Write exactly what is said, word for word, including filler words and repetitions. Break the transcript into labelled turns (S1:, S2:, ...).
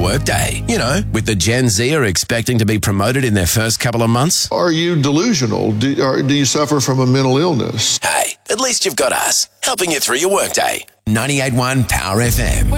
S1: workday. You know, with the Gen Z are expecting to be promoted in their first couple of months.
S2: Are you delusional? Do, or do you suffer from a mental illness?
S1: Hey, at least you've got us, helping you through your workday. ninety-eight point one Power F M.